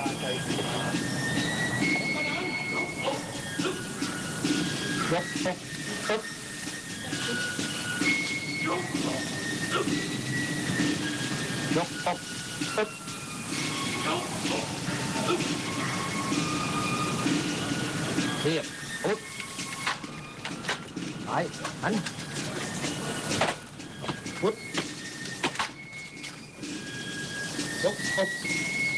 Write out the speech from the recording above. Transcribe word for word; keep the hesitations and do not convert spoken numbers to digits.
ยกตกปึ๊บยกตกปึ๊บเรียบอุ๊บไปหันพุทยกตบ